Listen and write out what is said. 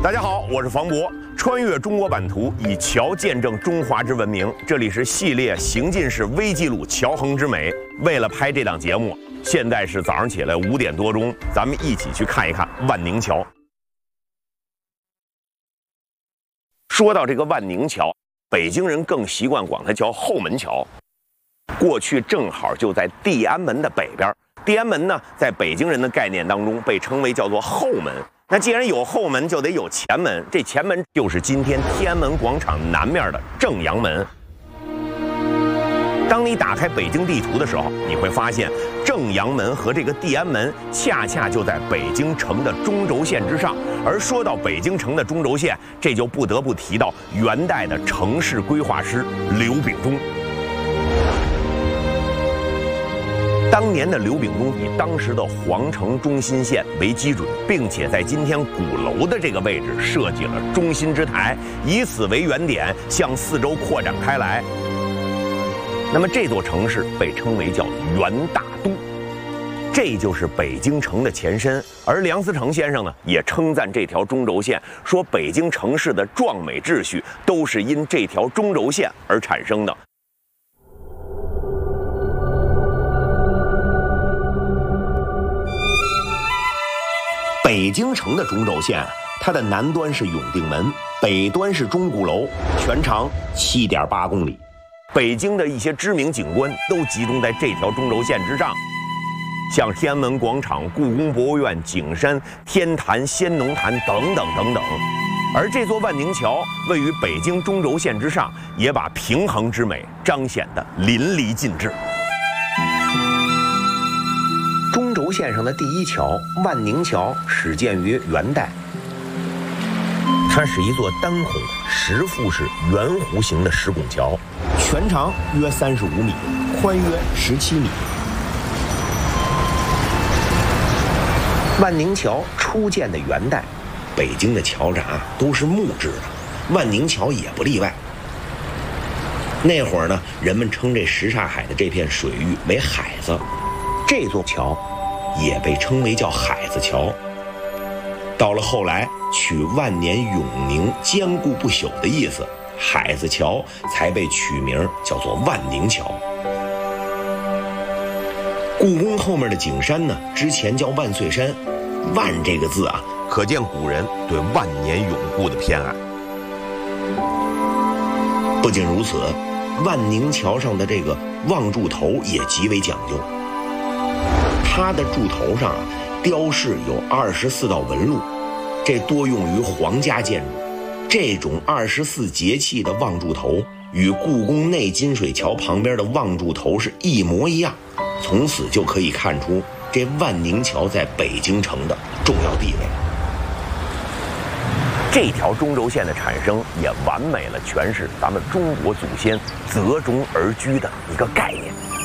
大家好，我是房博，穿越中国版图，以桥见证中华之文明。这里是系列行进式微记录《桥横之美》。为了拍这档节目，现在是早上起来5点多钟，咱们一起去看一看万宁桥。说到这个万宁桥，北京人更习惯管它叫后门桥。过去正好就在地安门的北边，地安门呢，在北京人的概念当中被称为叫做后门。那既然有后门，就得有前门。这前门就是今天天安门广场南面的正阳门。当你打开北京地图的时候，你会发现正阳门和这个地安门恰恰就在北京城的中轴线之上。而说到北京城的中轴线，这就不得不提到元代的城市规划师刘秉忠。当年的刘秉忠以当时的皇城中心线为基准，并且在今天鼓楼的这个位置设计了中心之台，以此为原点向四周扩展开来。那么这座城市被称为叫元大都，这就是北京城的前身。而梁思成先生呢，也称赞这条中轴线，说北京城市的壮美秩序都是因这条中轴线而产生的。北京城的中轴线，它的南端是永定门，北端是钟鼓楼，全长7.8公里。北京的一些知名景观都集中在这条中轴线之上，像天安门广场、故宫博物院、景山、天坛、先农坛等等等等。而这座万宁桥位于北京中轴线之上，也把平衡之美彰显得淋漓尽致。中轴线上的第一桥万宁桥始建于元代，它是一座单孔10复式圆弧形的石拱桥，全长约35米，宽约17米。万宁桥初建的元代，北京的桥闸都是木质的，万宁桥也不例外。那会儿呢，人们称这什刹海的这片水域为海子，这座桥也被称为叫海子桥。到了后来，取万年永宁、坚固不朽的意思，海子桥才被取名叫做万宁桥。故宫后面的景山呢，之前叫万岁山，万这个字啊，可见古人对万年永固的偏爱。不仅如此，万宁桥上的这个望柱头也极为讲究。它的柱头上雕饰有24道纹路，这多用于皇家建筑。这种24节气的望柱头与故宫内金水桥旁边的望柱头是一模一样，从此就可以看出这万宁桥在北京城的重要地位。这条中轴线的产生也完美了诠释咱们中国祖先择中而居的一个概念。